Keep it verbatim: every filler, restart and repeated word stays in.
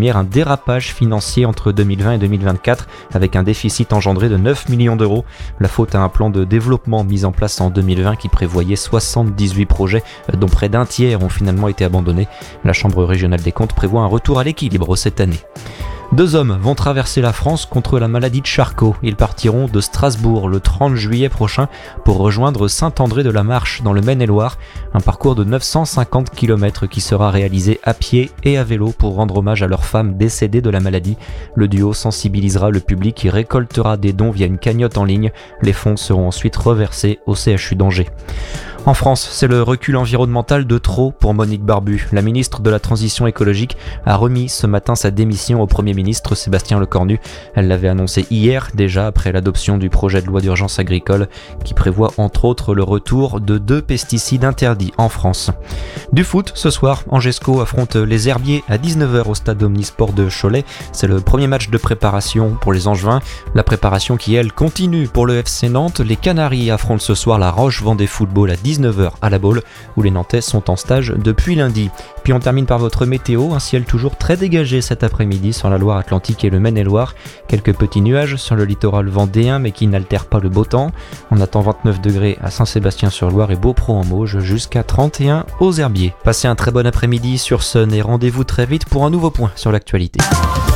lumière un dérapage financier entre deux mille vingt et deux mille vingt-quatre avec un déficit engendré de neuf millions d'euros. La faute à un plan de développement mis en place en deux mille vingt qui prévoyait soixante-dix-huit projets dont près d'un tiers ont finalement été abandonnés. La Chambre régionale des comptes prévoit un retour à l'équilibre cette année. Deux hommes vont traverser la France contre la maladie de Charcot. Ils partiront de Strasbourg le trente juillet prochain pour rejoindre Saint-André-de-la-Marche dans le Maine-et-Loire. Un parcours de neuf cent cinquante kilomètres qui sera réalisé à pied et à vélo pour rendre hommage à leurs femmes décédées de la maladie. Le duo sensibilisera le public et récoltera des dons via une cagnotte en ligne. Les fonds seront ensuite reversés au C H U d'Angers. En France, c'est le recul environnemental de trop pour Monique Barbu. La ministre de la Transition écologique a remis ce matin sa démission au Premier ministre Sébastien Lecornu. Elle l'avait annoncé hier, déjà après l'adoption du projet de loi d'urgence agricole qui prévoit entre autres le retour de deux pesticides interdits en France. Du foot, ce soir, Angesco affronte les Herbiers à dix-neuf heures au stade Omnisport de Cholet. C'est le premier match de préparation pour les Angevins. La préparation qui, elle, continue pour le F C Nantes. Les Canaries affrontent ce soir la Roche-Vendée Football à dix-neuf heures à la Baule, où les Nantais sont en stage depuis lundi. Puis on termine par votre météo, un ciel toujours très dégagé cet après-midi sur la Loire-Atlantique et le Maine-et-Loire. Quelques petits nuages sur le littoral vendéen, mais qui n'altèrent pas le beau temps. On attend vingt-neuf degrés à Saint-Sébastien-sur-Loire et Beaupro en Mauges, jusqu'à trente et un aux Herbiers. Passez un très bon après-midi sur Sun et rendez-vous très vite pour un nouveau point sur l'actualité.